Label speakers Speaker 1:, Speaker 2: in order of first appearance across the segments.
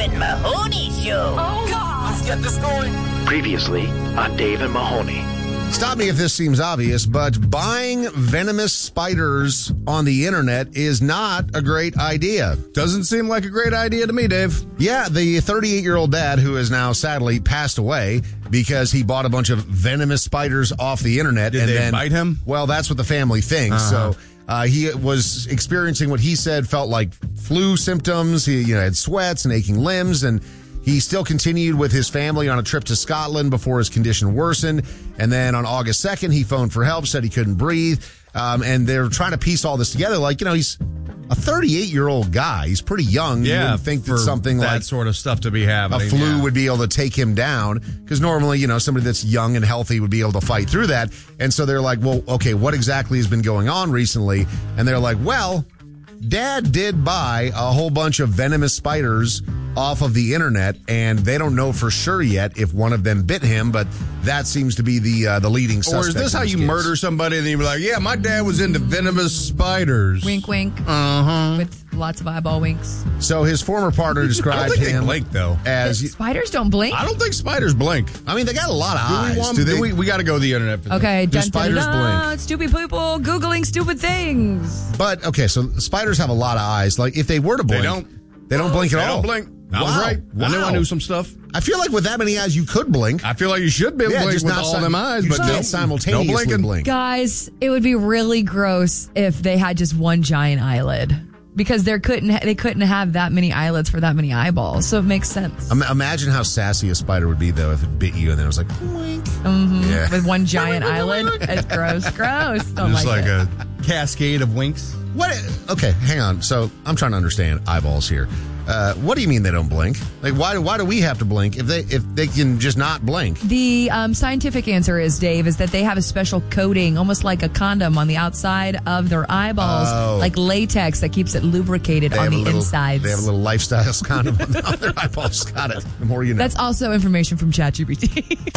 Speaker 1: and Mahoney Show.
Speaker 2: Oh, God.
Speaker 3: Let's get this going.
Speaker 4: Previously on Dave and Mahoney.
Speaker 5: Stop me if this seems obvious, but buying venomous spiders on the internet is not a great idea.
Speaker 6: Doesn't seem like a great idea to me, Dave.
Speaker 5: Yeah, the 38-year-old dad who has now sadly passed away because he bought a bunch of venomous spiders off the internet.
Speaker 6: Did they bite him?
Speaker 5: Well, that's what the family thinks. So he was experiencing what he said felt like flu symptoms. He had sweats and aching limbs, and he still continued with his family on a trip to Scotland before his condition worsened. And then on August 2nd, he phoned for help, said he couldn't breathe. And they're trying to piece all this together. Like, he's a 38-year-old guy. He's pretty young. You wouldn't think that something
Speaker 6: that
Speaker 5: like
Speaker 6: sort of stuff to be happening.
Speaker 5: A flu would be able to take him down. Because normally, somebody that's young and healthy would be able to fight through that. And so they're like, well, okay, what exactly has been going on recently? And they're like, well, Dad did buy a whole bunch of venomous spiders off of the internet, and they don't know for sure yet if one of them bit him, but that seems to be the leading suspect.
Speaker 6: Or is this how you murder somebody and you're like, yeah, my dad was into venomous spiders?
Speaker 2: Wink, wink. With lots of eyeball winks.
Speaker 5: So his former partner described him
Speaker 6: they blink, though.
Speaker 5: as...
Speaker 2: Spiders don't blink?
Speaker 6: I don't think spiders blink.
Speaker 5: I mean, they got a lot of eyes.
Speaker 6: We got to go to the internet for this.
Speaker 2: Okay.
Speaker 5: Do spiders blink?
Speaker 2: Stupid people Googling stupid things.
Speaker 5: But, okay, so spiders have a lot of eyes. Like, if they were to blink... They don't blink at all.
Speaker 6: They don't blink. I was right.
Speaker 5: Wow.
Speaker 6: I knew some stuff.
Speaker 5: I feel like with that many eyes, you could blink.
Speaker 6: I feel like you should be able to blink with all them eyes, but
Speaker 5: don't simultaneously blink.
Speaker 2: Guys, it would be really gross if they had just one giant eyelid. Because they couldn't have that many eyelids for that many eyeballs. So it makes sense.
Speaker 5: Imagine how sassy a spider would be, though, if it bit you and then it was like, wink.
Speaker 2: Yeah. With one giant eyelid. It's gross. Don't
Speaker 6: just like
Speaker 2: it.
Speaker 6: a cascade of winks.
Speaker 5: What? Okay, hang on. So I'm trying to understand eyeballs here. What do you mean they don't blink? Like, why do we have to blink if they can just not blink?
Speaker 2: The scientific answer is, Dave, is that they have a special coating, almost like a condom on the outside of their eyeballs, like latex that keeps it lubricated on the insides.
Speaker 5: They have a little lifestyle condom on their eyeballs. Got it. The more you know.
Speaker 2: That's also information from ChatGPT.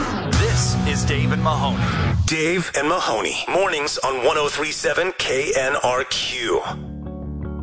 Speaker 3: This is Dave and Mahoney. Dave and Mahoney. Mornings on 103.7 KNRQ.